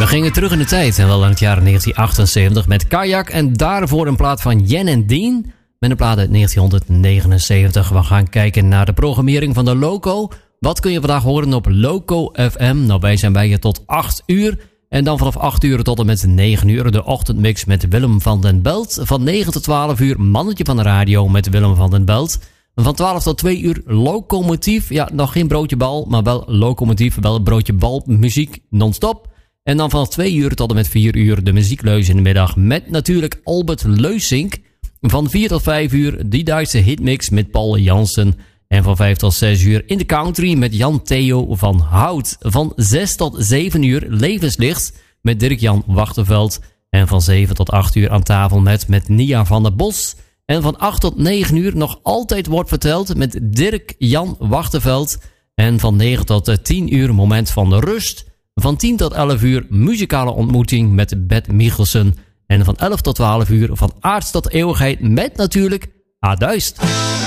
We gingen terug in de tijd en wel in het jaar 1978 met Kajak. En daarvoor een plaat van Jen en Dean met een plaat uit 1979. We gaan kijken naar de programmering van de Loco. Wat kun je vandaag horen op Loco FM? Nou, wij zijn bij je tot 8 uur. En dan vanaf 8 uur tot en met 9 uur de ochtendmix met Willem van den Belt. Van 9 tot 12 uur Mannetje van de Radio met Willem van den Belt. Van 12 tot 2 uur Locomotief. Ja, nog geen broodje bal, maar wel Locomotief. Wel broodje bal, muziek non-stop. En dan vanaf 2 uur tot en met 4 uur de muziekleus in de middag. Met natuurlijk Albert Leusink. Van 4 tot 5 uur die Duitse hitmix met Paul Jansen. En van 5 tot 6 uur in de country met Jan Theo van Hout. Van 6 tot 7 uur Levenslicht met Dirk-Jan Wachterveld. En van 7 tot 8 uur aan tafel met Nia van der Bos. En van 8 tot 9 uur nog altijd wordt verteld met Dirk-Jan Wachterveld. En van 9 tot 10 uur moment van de rust. Van 10 tot 11 uur muzikale ontmoeting met Bert Michelsen. En van 11 tot 12 uur van aards tot eeuwigheid met natuurlijk Aduist.